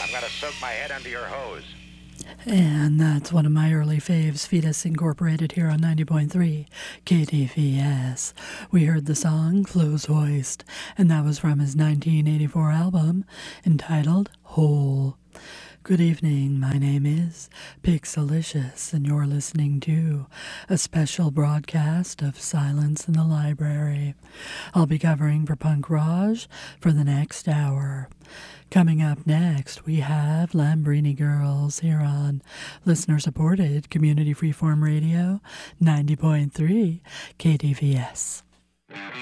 I'm going to soak my head under your hose. And that's one of my early faves, Fetus Incorporated, here on 90.3 KDVS. We heard the song Flo's Hoist, and that was from his 1984 album entitled Hole. Good evening, my name is Pixelicious, and you're listening to a special broadcast of Silence in the Library. I'll be covering for Punk Raj for the next hour. Coming up next, we have Lambrini Girls here on listener-supported Community Freeform Radio, 90.3 KDVS.